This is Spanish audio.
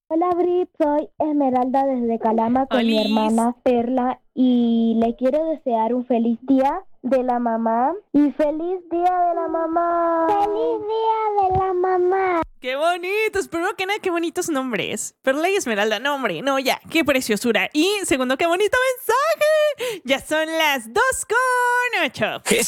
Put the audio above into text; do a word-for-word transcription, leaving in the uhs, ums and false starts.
Hola Brit, soy Esmeralda desde Calama con mi Olis. hermana Perla y le quiero desear un feliz día de la mamá y feliz día de la mamá. ¡Feliz día de la mamá! ¡Qué bonitos! Primero que nada, qué bonitos nombres. Perla y Esmeralda, no hombre, no ya, qué preciosura. Y segundo, qué bonito mensaje. Ya son las dos con ocho.